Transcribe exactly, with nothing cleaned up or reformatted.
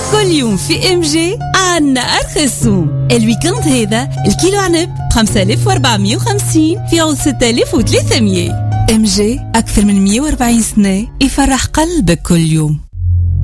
كل يوم في ام جي عنا ارخص سوم. الويكند هذا الكيلو عنب خمسة آلاف وأربعمية وخمسين في عوض ستة آلاف وثلاثمية. ام جي اكثر من مية وأربعين سنة يفرح قلبك كل يوم.